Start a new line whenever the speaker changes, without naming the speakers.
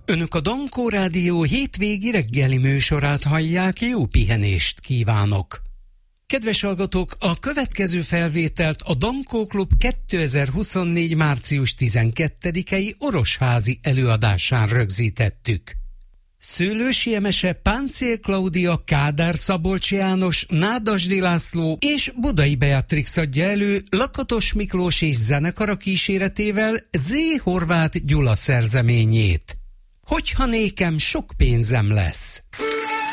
Önök a Dankó Rádió hétvégi reggeli műsorát hallják, jó pihenést kívánok! Kedves hallgatók, a következő felvételt a Dankó Klub 2024. március 12-i orosházi előadásán rögzítettük. Szőlősi Emese, Páncél Klaudia, Kádár Szabolcs János, Nádasdy László és Budai Beatrix adja elő Lakatos Miklós és zenekara kíséretével Z. Horváth Gyula szerzeményét. Hogyha nékem sok pénzem lesz.